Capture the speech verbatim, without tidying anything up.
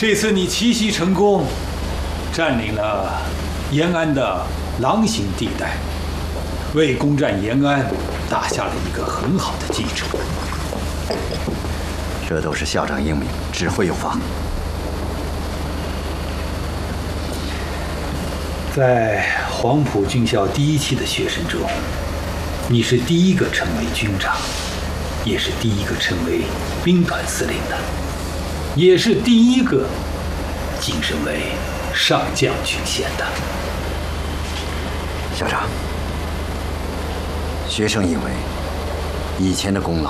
这次你奇袭成功，占领了延安的狼形地带，为攻占延安打下了一个很好的基础。 这都是校长英明，指挥有方。 在黄埔军校第一期的学生中，你是第一个成为军长，也是第一个成为兵团司令的，也是第一个晋升为上将军衔的。 校长，学生以为以前的功劳